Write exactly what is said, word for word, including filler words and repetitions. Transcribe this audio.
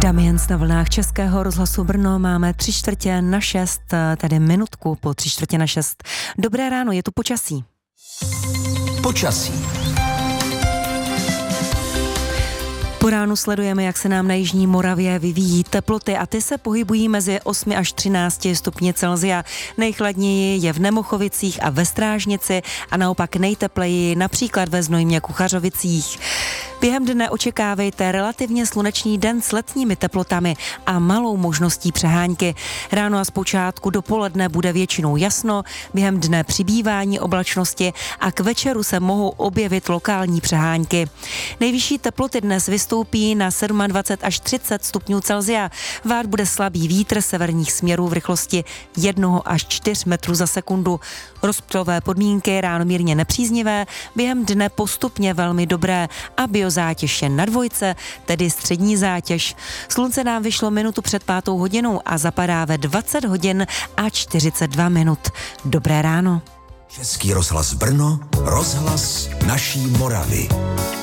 Damiens na vlnách Českého rozhlasu Brno, máme tři čtvrtě na šest, tedy minutku po tři čtvrtě na šest. Dobré ráno, je tu počasí. Počasí. Po ránu sledujeme, jak se nám na jižní Moravě vyvíjí teploty a ty se pohybují mezi osmi až třinácti stupni Celsia. Nejchladněji je v Nemochovicích a ve Strážnici a naopak nejtepleji například ve Znojmě Kuchařovicích. Během dne očekávejte relativně slunečný den s letními teplotami a malou možností přehánky. Ráno a zpočátku dopoledne bude většinou jasno, během dne přibývání oblačnosti a k večeru se mohou objevit lokální přehánky. Nejvyšší teploty dnes vystoupí na dvacet sedm až třicet stupňů Celsia. Vát bude slabý vítr severních směrů v rychlosti jednoho až čtyř metrů za sekundu. Rozptylové podmínky ráno mírně nepříznivé, během dne postupně velmi dobré a biozátěž je na dvojce, tedy střední zátěž. Slunce nám vyšlo minutu před pátou hodinou a zapadá ve dvacet hodin a čtyřicet dva minut. Dobré ráno. Český rozhlas Brno, rozhlas naší Moravy.